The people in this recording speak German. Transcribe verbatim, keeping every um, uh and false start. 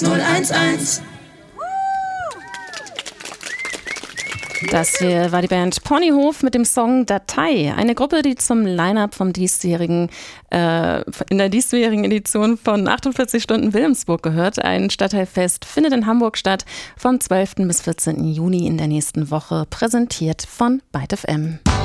null eins eins. Das hier war die Band Ponyhof mit dem Song Datei. Eine Gruppe, die zum Line-Up vom diesjährigen, äh, in der diesjährigen Edition von achtundvierzig Stunden Wilhelmsburg gehört. Ein Stadtteilfest findet in Hamburg statt vom zwölften bis vierzehnten Juni in der nächsten Woche, präsentiert von Byte F M.